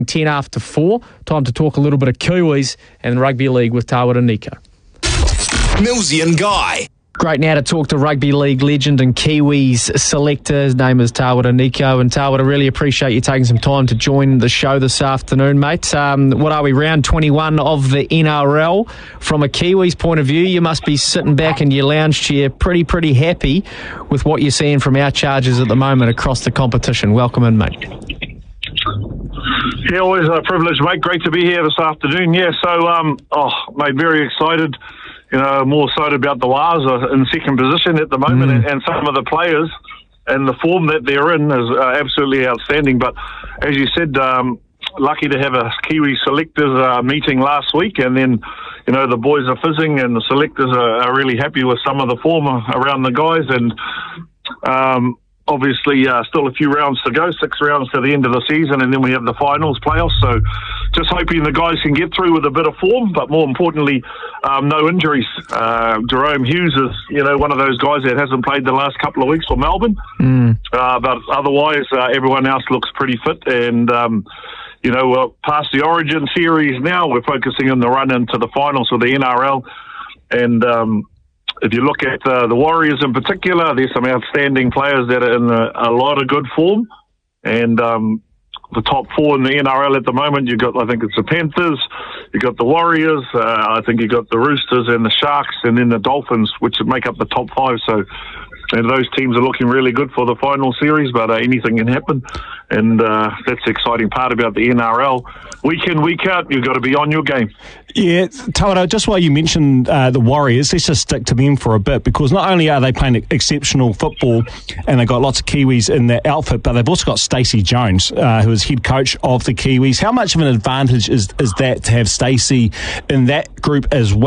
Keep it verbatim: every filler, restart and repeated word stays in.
ten after four. Time to talk a little bit of Kiwis and rugby league with Tawera Nico. Millsy and Guy. Great now to talk to rugby league legend and Kiwis selector. His name is Tawera Nico. And Tawera, really appreciate you taking some time to join the show this afternoon, mate. Um, what are we, round twenty-one of the N R L? From a Kiwis point of view, you must be sitting back in your lounge chair pretty, pretty happy with what you're seeing from our Chargers at the moment across the competition. Welcome in, mate. Yeah, always a privilege, mate. Great to be here this afternoon. Yeah, so, um, oh, mate, very excited. You know, more excited about the Wars in second position at the moment, mm. and, and some of the players and the form that they're in is uh, absolutely outstanding. But as you said, um, lucky to have a Kiwi selectors uh, meeting last week, and then, you know, the boys are fizzing and the selectors are, are really happy with some of the form around the guys. And um, obviously, uh, still a few rounds to go, six rounds to the end of the season, and then we have the finals playoffs. So just hoping the guys can get through with a bit of form, but more importantly, um, no injuries. Uh, Jerome Hughes is, you know, one of those guys that hasn't played the last couple of weeks for Melbourne. Mm. Uh, but otherwise, uh, everyone else looks pretty fit. And, um, you know, we're past the Origin series now. We're focusing on the run into the finals of the N R L. And um, if you look at uh, the Warriors in particular, there's some outstanding players that are in a, a lot of good form. And um, the top four in the N R L at the moment, you've got, I think it's the Panthers, you've got the Warriors, uh, I think you've got the Roosters and the Sharks, and then the Dolphins, which make up the top five. So and those teams are looking really good for the final series, but uh, anything can happen. And uh, that's the exciting part about the N R L. Week in, week out, you've got to be on your game. Yeah, Tawera, just while you mentioned uh, the Warriors, let's just stick to them for a bit, because not only are they playing exceptional football and they've got lots of Kiwis in their outfit, but they've also got Stacey Jones, uh, who is head coach of the Kiwis. How much of an advantage is, is that to have Stacey in that group as well?